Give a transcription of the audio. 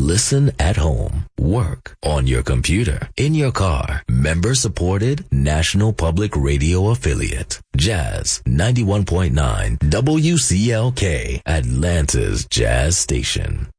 Listen at home, work, on your computer, in your car. Member supported, National Public Radio affiliate. Jazz 91.9 WCLK, Atlanta's Jazz Station.